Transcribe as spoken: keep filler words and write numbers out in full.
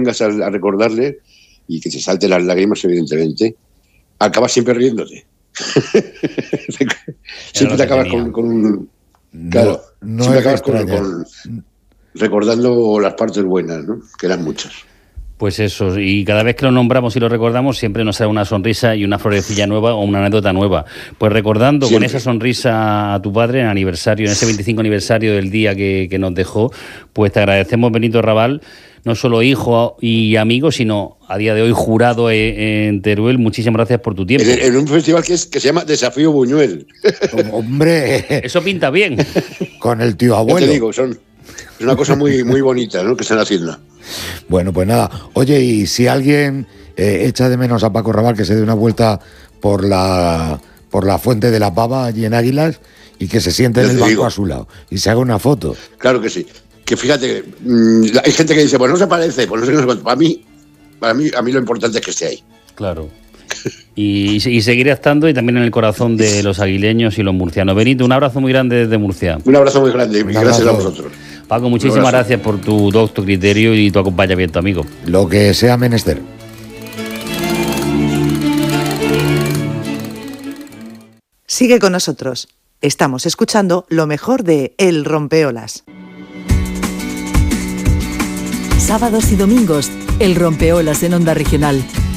vengas a, a recordarle y que te salten las lágrimas, evidentemente, acabas siempre riéndote. Siempre te acabas con, con un... No, claro, no siempre es acabas con, extrañar. con recordando las partes buenas, ¿no? Que eran muchas. Pues eso, y cada vez que lo nombramos y lo recordamos siempre nos sale una sonrisa y una florecilla nueva o una anécdota nueva. Pues recordando Siempre. con esa sonrisa a tu padre en aniversario, en ese veinticinco aniversario del día que, que nos dejó, pues te agradecemos, Benito Raval, no solo hijo y amigo, sino a día de hoy jurado en, en Teruel. Muchísimas gracias por tu tiempo. En, en un festival que, es, que se llama Desafío Buñuel. Hombre, eso pinta bien. Con el tío Ya abuelo. te digo, son, es una cosa muy, muy bonita, ¿no? Que están haciendo. Bueno, pues nada. Oye, y si alguien eh, echa de menos a Paco Raval, que se dé una vuelta por la por la Fuente de la Pava allí en Águilas y que se siente en el banco a su lado y se haga una foto. Claro que sí. Que fíjate, mmm, hay gente que dice, pues no se parece, pues no sé qué, no sé, para mí, para mí, a mí lo importante es que esté ahí. Claro. Y, y seguirá estando y también en el corazón de los aguileños y los murcianos. Benito, un abrazo muy grande desde Murcia. Un abrazo muy grande y gracias a vosotros. Paco, muchísimas gracias por tu doc, tu criterio y tu acompañamiento, amigo. Lo que sea menester. Sigue con nosotros. Estamos escuchando lo mejor de El Rompeolas. Sábados y domingos, El Rompeolas en Onda Regional.